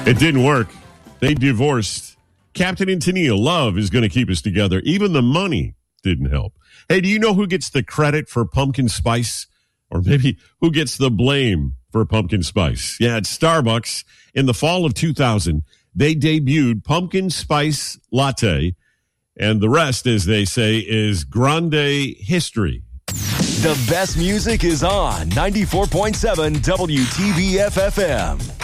It didn't work. They divorced. Captain and Tennille, love is going to keep us together. Even the money didn't help. Hey, do you know who gets the credit for pumpkin spice? Or maybe who gets the blame for pumpkin spice? Yeah, it's Starbucks. In the fall of 2000, they debuted pumpkin spice latte. And the rest, as they say, is grande history. The best music is on 94.7 WTBF FM.